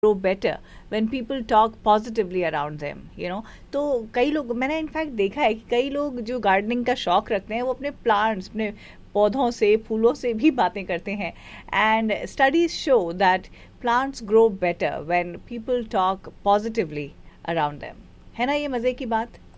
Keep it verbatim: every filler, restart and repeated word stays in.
grow better when people talk positively around them, you know. तो कई लोग, मैंने इनफैक्ट देखा है कि कई लोग जो गार्डनिंग का शौक रखते हैं वो अपने प्लांट्स, अपने पौधों से, फूलों से भी बातें करते हैं. And studies show that plants grow better when people talk positively around them. है ना ये मज़े की बात?